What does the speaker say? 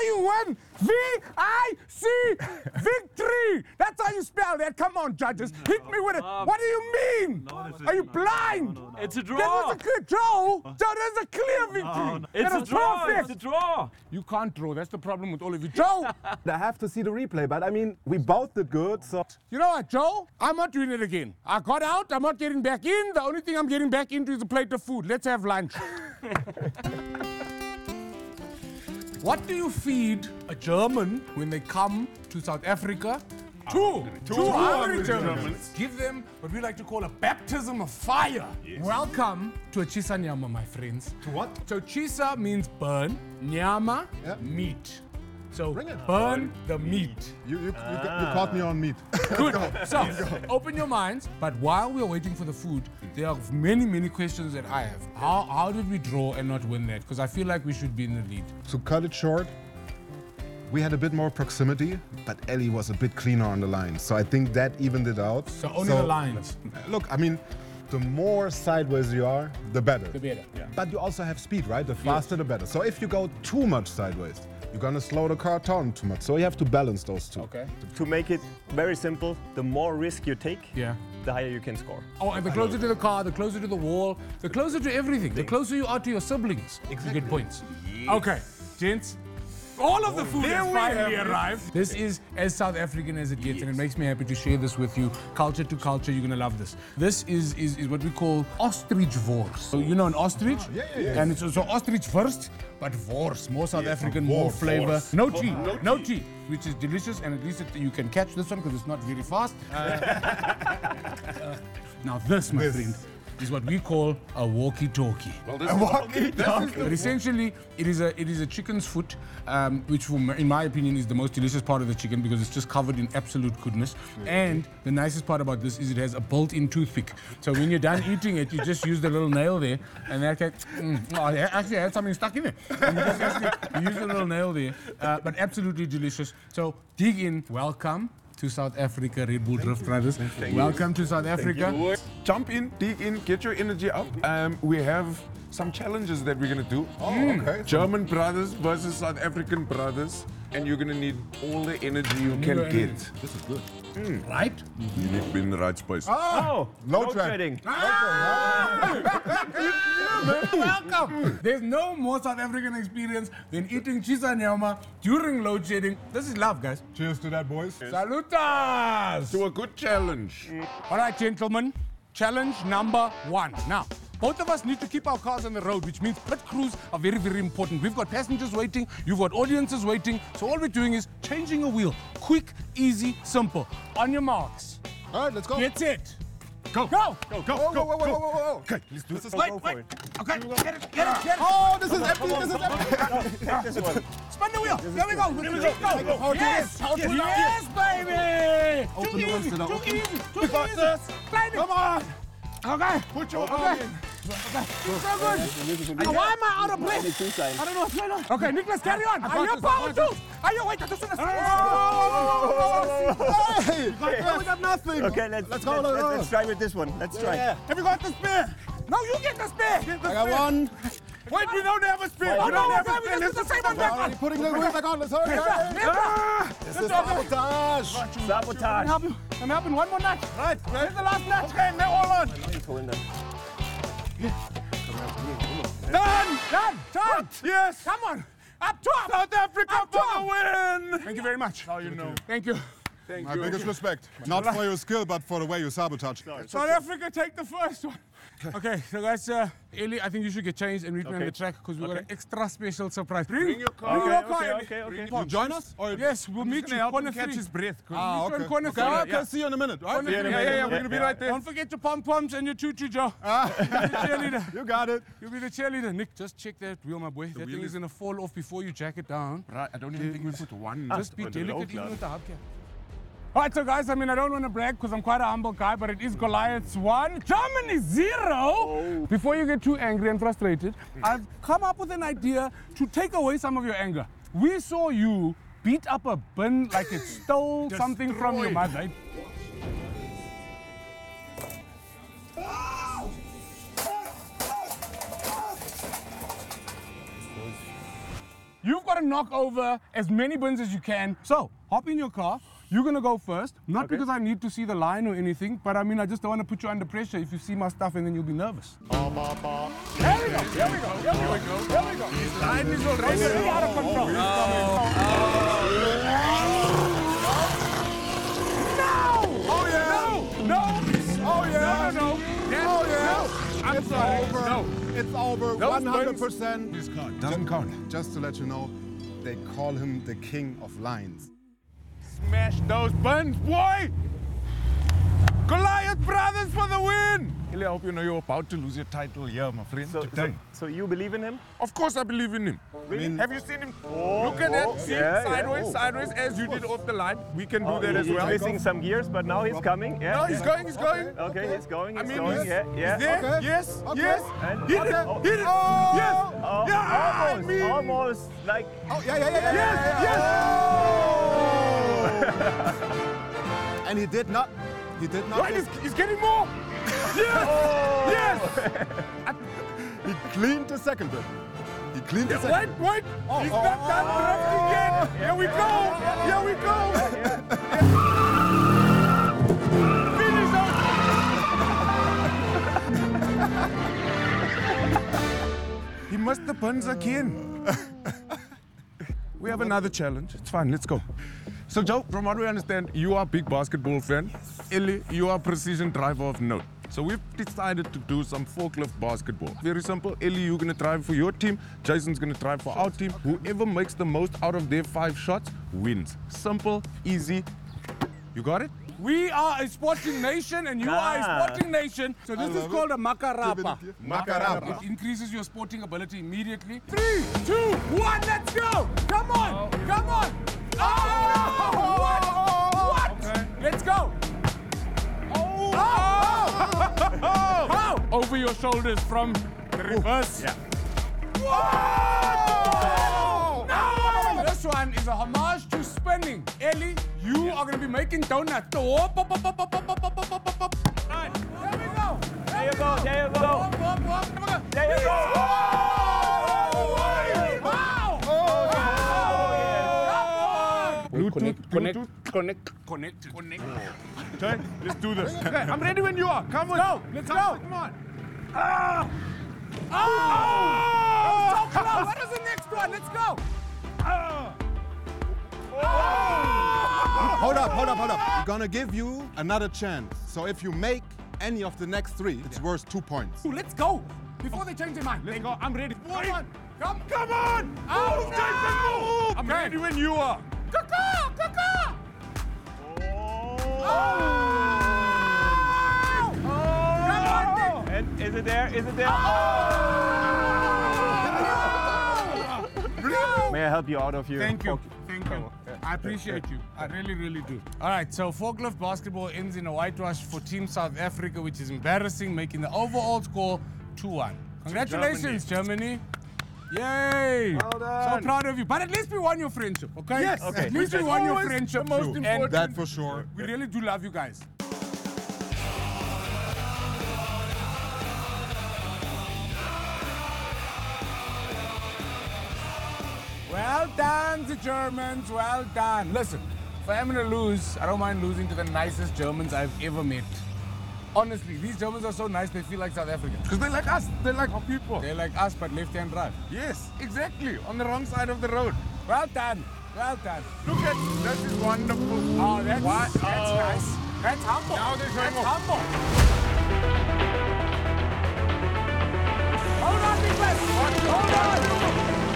you win. V-I-C, victory. That's how you spell that. Come on, judges. Hit me with it. What do you mean? Are you blind? No. It's a That draw. was a clear Joe. Joe, that's a clear victory. It's That a was draw. perfect. It's a draw. You can't draw. That's the problem with all of you. Joe, I have to see the replay, but I mean, we both did good, so... you know what, Joe? I'm not doing it again. I got out. I'm not getting back in. The only thing I'm getting back into is a plate of food. Let's have lunch. What do you feed a German when they come to South Africa? Two hungry Germans. Give them what we like to call a baptism of fire. Yes. Welcome to a chisa nyama, my friends. To what? So chisa means burn, nyama, meat. So burn the meat. You caught me on meat. Good. So open your minds. But while we're waiting for the food, there are many questions that I have. How did we draw and not win that? Because I feel like we should be in the lead. To cut it short, we had a bit more proximity, but Ellie was a bit cleaner on the line. So I think that evened it out. So only the lines. Look, I mean, the more sideways you are, the better. The better. Yeah. But you also have speed, right? The faster, the better. So if you go too much sideways, you're gonna slow the car down too much. So you have to balance those two. Okay. To make it very simple, the more risk you take, Yeah. the higher you can score. Oh, and the closer to the car, the closer to the wall, the closer to everything, the closer you are to your siblings, you get points. Okay, gents. All of the food has finally arrived. This is as South African as it gets, and it makes me happy to share this with you. Culture to culture, you're gonna love this. This is what we call ostrich wors. So you know an ostrich? Yeah. And it's also ostrich first, but wors, more South African, more flavor. No tea, which is delicious, and at least you can catch this one because it's not very fast. Now this, my friend, is what we call a walkie-talkie. Well, this is But essentially, it is a chicken's foot, which in my opinion is the most delicious part of the chicken because it's just covered in absolute goodness. And the nicest part about this is it has a built-in toothpick. So when you're done eating it, you just use the little nail there, and that can, actually I had something stuck in it. And you just actually use the little nail there, but absolutely delicious. So dig in, welcome to South Africa, Red Bull Drift Brothers. Welcome to South Africa. Jump in, dig in, get your energy up. We have some challenges that we're gonna do. okay. German brothers versus South African brothers, and you're gonna need all the energy you can get. This is good. Right? You need to be in the right space. Oh, Load track. trading. Welcome! There's no more South African experience than eating chisa nyama during load shedding. This is love, guys. Cheers to that, boys. Salutas! To a good challenge. All right, gentlemen. Challenge number 1. Now, both of us need to keep our cars on the road, which means pit crews are very important. We've got passengers waiting, you've got audiences waiting, so all we're doing is changing a wheel. Quick, easy, simple. On your marks. All right, let's go. Get it. Go. Go! Whoa. Okay, let's do this. Wait. Okay, get it. Oh, this is empty. This is empty. This one. Spin the wheel. Here we go. Yes, baby. Too easy. Come on. Okay. Put your arm in. So good. Why am I out of breath? I don't know what's going on. Okay, Nicholas, carry on. Are you power tools? Are you wait? Hey, we got nothing. Okay, let's try with this one. Let's try. Have you got the spear? No, you get the spear. I got one. Wait, we don't have a spear. We don't have a spear. Let's the same one back on. Putting the wheels back on. Let's hurry. This is sabotage. Sabotage. I'm helping one more nut. Right. Here's the last nut. Okay, they're all on. Done. Yes. Come on. Up top. South Africa for the win. Thank you very much. How you know. Thank you. My biggest respect. Not for your skill, but for the way you sabotage. South Africa, take the first one. Okay, so guys, Eli, I think you should get changed and meet me on the track because we've got an extra special surprise. Bring your car. Okay. You join us? Or Yes, we'll meet you. Corner Catch 3. his breath. okay. Corner 3. Okay, see you in a minute. Right? Yeah, we're gonna be right there. Don't forget your pom-poms and your choo-choo, Joe. You'll be the cheerleader. You got it. You'll be the cheerleader. Nick, just check that wheel, my boy. That thing is gonna fall off before you jack it down. Right, I don't even think we put one. Just be delicate even with the hubcap. All right, so guys, I mean, I don't want to brag because I'm quite a humble guy, but it is Goliath's 1, Germany 0. Before you get too angry and frustrated, I've come up with an idea to take away some of your anger. We saw you beat up a bin like it stole something from your mother. You've got to knock over as many bins as you can. So, hop in your car. You're going to go first. Not because I need to see the line or anything, but I mean, I just don't want to put you under pressure if you see my stuff and then you'll be nervous. Here we go. Here we go. Here we go. Here we go. His line is already out of control. No! Oh, yeah. No! Oh, yeah. No. Yes. Oh, yeah. I'm sorry. No. It's over. Those 100%. This card doesn't count. Just to let you know, they call him the king of lines. Smash those buns, boy! Goliath Brothers for the win! Illy, I hope you know you're about to lose your title here, my friend. today. So you believe in him? Of course I believe in him. Have you seen him? Look at that. See, yeah, sideways, sideways, as you did off the line. We can do that as He's well. missing some gears, but now he's coming. Yeah. No, he's going, he's going. Okay, he's going. I He's mean, going. he's, Yeah. he's there. Okay. Yes, Okay. yes. And Hit it, oh, hit it. Yes. oh, Yeah, I mean- almost like. Oh, yeah. Yes, And he did not. He did not. Right, he's getting more. Yes, yes. He cleaned the second bit. He cleaned the second. Wait. He's not done drifting yet. Here we go. Here we go. Finish out. He must have buns again. We have another challenge. It's fine. Let's go. So, Joe, from what we understand, you are a big basketball fan. Illy, you are a precision driver of note. So we've decided to do some forklift basketball. Very simple. Illy, you're going to drive for your team. Jason's going to drive for our team. Whoever makes the most out of their 5 shots wins. Simple, easy. You got it? We are a sporting nation and you are a sporting nation. So this is called a makarapa. Makarapa. It increases your sporting ability immediately. 3, 2, 1, let's go! Come on! Come on! Oh! What? Okay. Let's go! Oh! Over your shoulders from the reverse. Yeah. Whoa! No! This one is a homage to spinning. Ellie, you are going to be making donuts. Right. There we go. There you go. There you go. There you go. Wow! Connect. Okay, let's do this. Okay, I'm ready when you are. Come on. Let's go. Come on. Oh! So close. What is the next one? Let's go. Hold up. We're gonna give you another chance. So if you make any of the next 3, it's worth 2 points. Let's go. Before they change their mind. Let's go. I'm ready. Come on. Come on. Oh, Move, Jason, move. I'm ready when you are. Kaka! And is it there? Is it there? May I help you out of here? Thank you. I appreciate you. I really, really do. All right, so forklift basketball ends in a whitewash for Team South Africa, which is embarrassing, making the overall score 2-1. Congratulations, Germany. Yay! Well done. So proud of you. But at least we won your friendship, okay? Yes. Okay. At least we won your friendship. the most too. important. And That for sure. we really do love you guys. Well done, the Germans. Well done. Listen, if I'm going to lose, I don't mind losing to the nicest Germans I've ever met. Honestly, these Germans are so nice, they feel like South Africans. Because they like us. They like our people. They're like us, but left-hand drive. Yes, exactly. On the wrong side of the road. Well done. Well done. Look at this is wonderful. Oh, that's nice. That's humble. Now they're showing That's off. humble.